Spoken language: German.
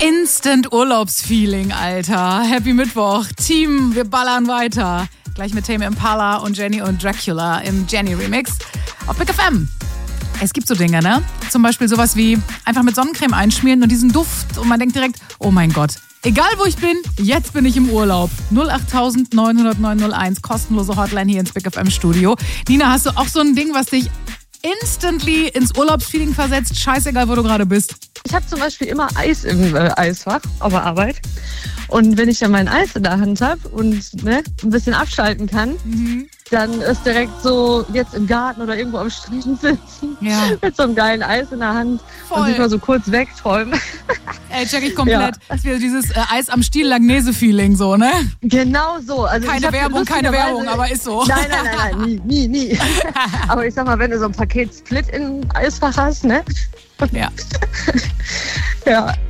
Instant Urlaubsfeeling, Alter. Happy Mittwoch. Team, wir ballern weiter. Gleich mit Tame Impala und Jenny und Dracula im Jenny-Remix auf Big FM. Es gibt so Dinge, ne? Zum Beispiel sowas wie einfach mit Sonnencreme einschmieren und diesen Duft. Und man denkt direkt, oh mein Gott, egal wo ich bin, jetzt bin ich im Urlaub. 08000 900 901, kostenlose Hotline hier ins Big FM Studio. Nina, hast du auch so ein Ding, was dich instantly ins Urlaubsfeeling versetzt? Scheißegal, wo du gerade bist. Ich habe zum Beispiel immer Eis im Eisfach auf der Arbeit. Und wenn ich dann mein Eis in der Hand habe und ein bisschen abschalten kann, dann ist direkt so jetzt im Garten oder irgendwo am Strand sitzen mit so einem geilen Eis in der Hand und sich mal so kurz wegträumen. Ey, check ich komplett. Das ist wieder dieses Eis am Stiel Langnese-Feeling so, ne? Genau so. Also keine Werbung, aber ist so. Nein, nie. Aber ich sag mal, wenn du so ein Paket Split im Eisfach hast, ne? Ja. Ja,